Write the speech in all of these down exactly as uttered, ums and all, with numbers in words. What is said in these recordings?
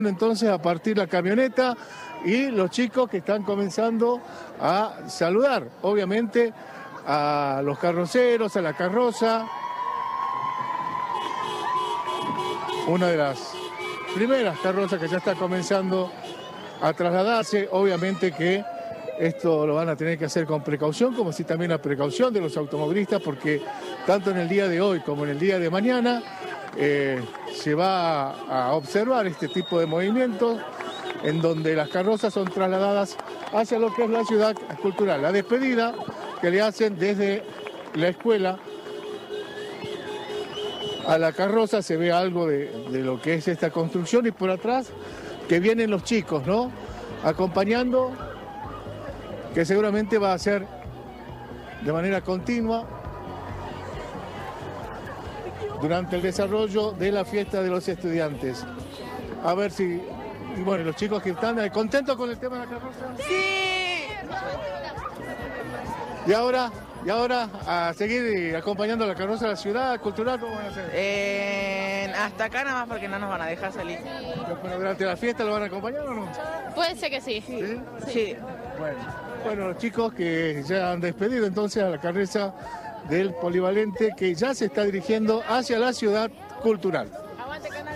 Entonces a partir la camioneta y los chicos que están comenzando a saludar, obviamente, a los carroceros, a la carroza. Una de las primeras carrozas que ya está comenzando a trasladarse, obviamente que esto lo van a tener que hacer con precaución, como si también la precaución de los automovilistas, porque tanto en el día de hoy como en el día de mañana eh, se va a, a observar este tipo de movimientos en donde las carrozas son trasladadas hacia lo que es la ciudad cultural. La despedida que le hacen desde la escuela a la carroza, se ve algo de, de lo que es esta construcción, y por atrás que vienen los chicos, ¿no? Acompañando, que seguramente va a ser de manera continua durante el desarrollo de la fiesta de los estudiantes. A ver si, bueno, los chicos que están contentos con el tema de la carroza. ¡Sí! Y ahora, y ahora a seguir acompañando la carroza de la ciudad cultural, ¿cómo van a hacer? Eh, hasta acá nada más porque no nos van a dejar salir. Pero durante la fiesta lo van a acompañar o no? Puede ser que sí. ¿Sí? Sí. Bueno, bueno, los chicos que ya han despedido entonces a la carroza del polivalente, que ya se está dirigiendo hacia la ciudad cultural. Aguante, Canal.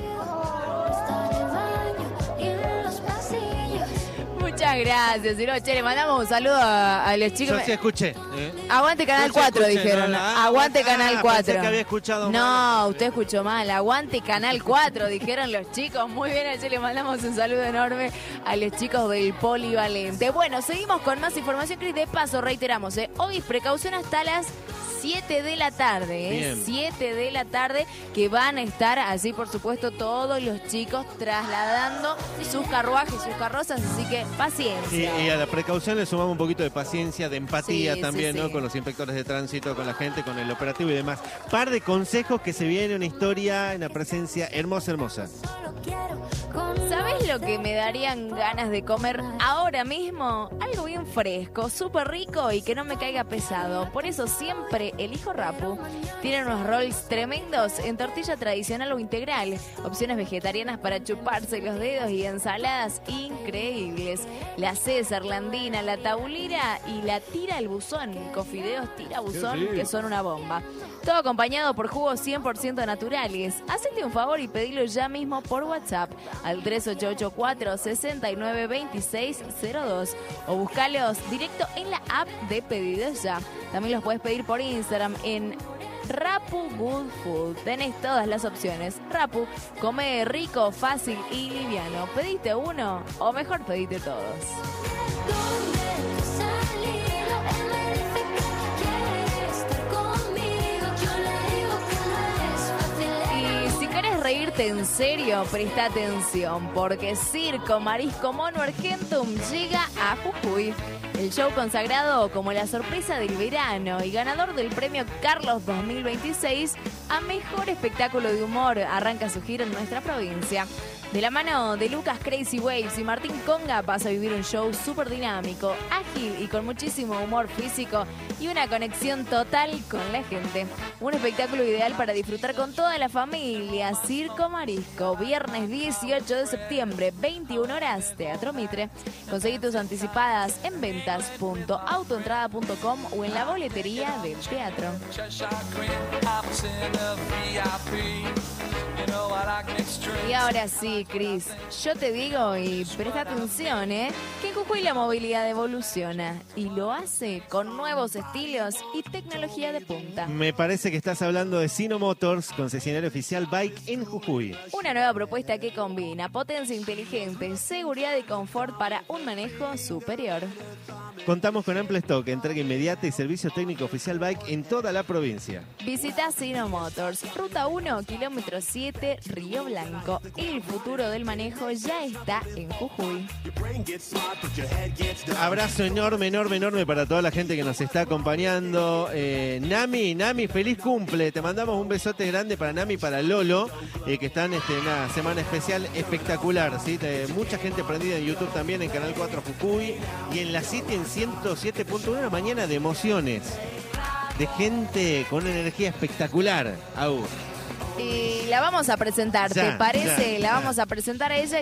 Muchas gracias, Ciro. Che, le mandamos un saludo a, a los chicos. Yo sí escuché. ¿eh? Aguante Canal Yo sí cuatro, escuché, dijeron. no, no, ah, Aguante ah, Canal pensé cuatro. que había escuchado no, mal. usted escuchó mal. Aguante Canal cuatro, dijeron los chicos. Muy bien, allí le mandamos un saludo enorme a los chicos del polivalente. Bueno, seguimos con más información, Cris. De paso, reiteramos, ¿eh? Hoy precaución hasta las siete de la tarde, ¿eh? Bien. siete de la tarde, que van a estar así, por supuesto, todos los chicos trasladando sus carruajes, sus carrozas, así que paciencia. Y, y a la precaución le sumamos un poquito de paciencia, de empatía Sí, también, sí, ¿no? sí. Con los inspectores de tránsito, con la gente, con el operativo y demás. Par de consejos que se viene una historia, una presencia hermosa, hermosa. ¿Sabés lo que me darían ganas de comer ahora mismo? Algo bien fresco, súper rico y que no me caiga pesado. Por eso siempre elijo Rappu. Tienen unos rolls tremendos en tortilla tradicional o integral. Opciones vegetarianas para chuparse los dedos y ensaladas increíbles. La César, la Andina, la Tabulira y la Tira al Buzón. Con fideos Tira Buzón, que son una bomba. Todo acompañado por jugos cien por ciento naturales. Hacete un favor y pedilo ya mismo por WhatsApp al tres ocho ocho cuatro, seis nueve dos seis cero dos o buscalos directo en la app de Pedidos Ya. También los puedes pedir por Instagram en Rappu Good Food. Tenés todas las opciones. Rappu, come rico, fácil y liviano. ¿Pediste uno o mejor pedite todos? Reírte en serio, presta atención, porque Circo Marisco Mono Argentum llega a Jujuy. El show consagrado como la sorpresa del verano y ganador del premio Carlos dos mil veintiséis a mejor espectáculo de humor arranca su gira en nuestra provincia. De la mano de Lucas Crazy Waves y Martín Conga vas a vivir un show súper dinámico, ágil y con muchísimo humor físico y una conexión total con la gente. Un espectáculo ideal para disfrutar con toda la familia. Circo Marisco, viernes dieciocho de septiembre, veintiuna horas, Teatro Mitre. Conseguí tus anticipadas en ventas punto autoentrada punto com o en la boletería del teatro. Y ahora sí, Cris, yo te digo y presta atención, ¿eh? Que en Jujuy la movilidad evoluciona y lo hace con nuevos estilos y tecnología de punta. Me parece que estás hablando de Sino Motors, concesionario oficial Bike en Jujuy. Una nueva propuesta que combina potencia inteligente, seguridad y confort para un manejo superior. Contamos con amplio stock, entrega inmediata y servicio técnico oficial Bike en toda la provincia. Visita Sino Motors, Ruta uno, kilómetro siete, Río Blanco. El futuro del manejo ya está en Jujuy. Abrazo enorme, enorme, enorme para toda la gente que nos está acompañando. Eh, Nami, Nami, feliz cumple. Te mandamos un besote grande para Nami y para Lolo, eh, que están este, en una semana especial espectacular. ¿sí? Te, mucha gente prendida en YouTube también, en Canal cuatro Jujuy y en la City en ciento siete punto uno. Mañana de emociones, de gente con una energía espectacular. Au. Y la vamos a presentar, Ya, ¿te parece? ya, la ya. vamos a presentar a ella,